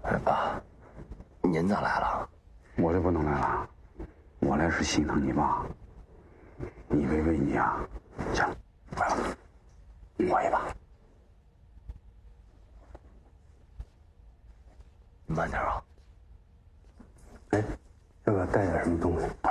哎，爸，您咋来了？ 我就不能来了，我来是心疼你爸。你为你啊，行，快了，摸一把。 慢点啊。 哎，要不要带点什么东西？